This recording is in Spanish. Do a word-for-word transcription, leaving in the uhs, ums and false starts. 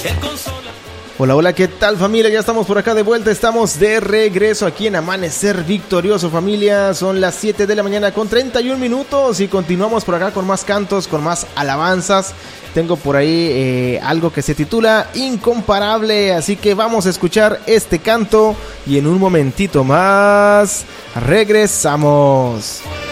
Hola, hola, ¿qué tal, familia? Ya estamos por acá de vuelta, estamos de regreso aquí en Amanecer Victorioso, familia. Son las siete de la mañana con treinta y un minutos y continuamos por acá con más cantos, con más alabanzas. Tengo por ahí eh, algo que se titula Incomparable, así que vamos a escuchar este canto y en un momentito más regresamos.